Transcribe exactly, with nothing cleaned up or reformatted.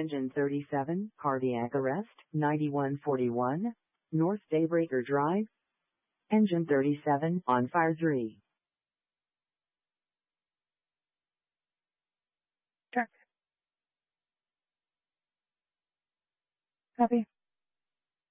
Engine thirty-seven, cardiac arrest, ninety-one forty-one, North Daybreaker Drive. Engine thirty-seven, on fire three. Check. Copy.